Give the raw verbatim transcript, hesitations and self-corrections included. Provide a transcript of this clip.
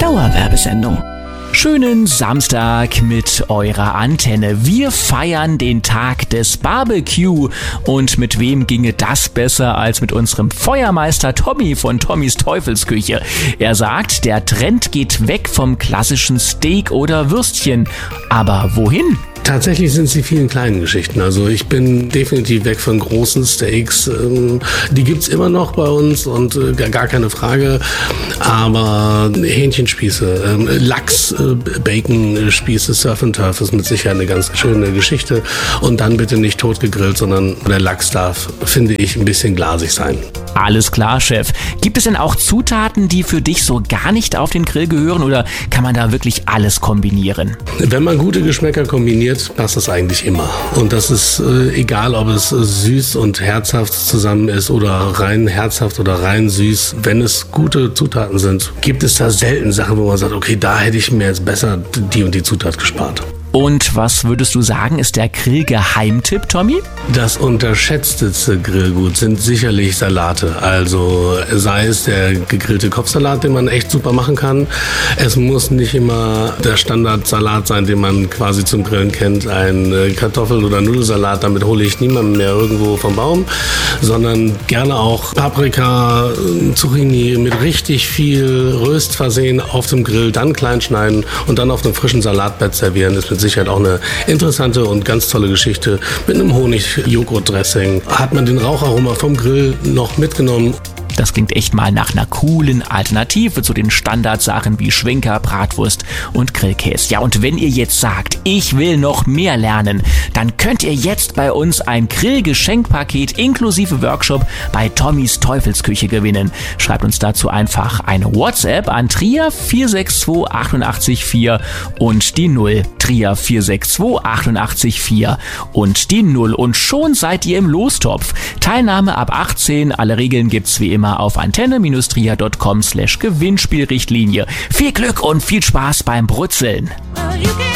Dauerwerbesendung. Schönen Samstag mit eurer Antenne. Wir feiern den Tag des Barbecue. Und mit wem ginge das besser als mit unserem Feuermeister Tommy von Tommys Teufelsküche? Er sagt, der Trend geht weg vom klassischen Steak oder Würstchen. Aber wohin? Tatsächlich sind es die vielen kleinen Geschichten. Also ich bin definitiv weg von großen Steaks. Die gibt's immer noch bei uns und gar keine Frage. Aber Hähnchenspieße, Lachs, Bacon-Spieße, Surf and Turf ist mit Sicherheit eine ganz schöne Geschichte. Und dann bitte nicht totgegrillt, sondern der Lachs darf, finde ich, ein bisschen glasig sein. Alles klar, Chef. Gibt es denn auch Zutaten, die für dich so gar nicht auf den Grill gehören, oder kann man da wirklich alles kombinieren? Wenn man gute Geschmäcker kombiniert, passt das eigentlich immer. Und das ist äh, egal, ob es äh, süß und herzhaft zusammen ist oder rein herzhaft oder rein süß. Wenn es gute Zutaten sind, gibt es da selten Sachen, wo man sagt, okay, da hätte ich mir jetzt besser die und die Zutat gespart. Und was würdest du sagen, ist der Grillgeheimtipp, Tommy? Das unterschätzteste Grillgut sind sicherlich Salate. Also sei es der gegrillte Kopfsalat, den man echt super machen kann. Es muss nicht immer der Standardsalat sein, den man quasi zum Grillen kennt. Ein Kartoffel- oder Nudelsalat, damit hole ich niemanden mehr irgendwo vom Baum. Sondern gerne auch Paprika, Zucchini mit richtig viel Röst versehen auf dem Grill, dann klein schneiden und dann auf einem frischen Salatbett servieren. Ist mit Sicherheit auch eine interessante und ganz tolle Geschichte. Mit einem Honig-Joghurt-Dressing hat man den Raucharoma vom Grill noch mitgenommen. Das klingt echt mal nach einer coolen Alternative zu den Standardsachen wie Schwenker, Bratwurst und Grillkäse. Ja, und wenn ihr jetzt sagt, ich will noch mehr lernen, dann könnt ihr jetzt bei uns ein Grillgeschenkpaket inklusive Workshop bei Tommys Teufelsküche gewinnen. Schreibt uns dazu einfach eine WhatsApp an Trier vier sechs zwei acht vier und die null. Trier vier sechs zwei acht vier und die null. Und schon seid ihr im Lostopf. Teilnahme ab achtzehn. Alle Regeln gibt's wie immer auf antenne-trier.com slash Gewinnspielrichtlinie. Viel Glück und viel Spaß beim Brutzeln. Well,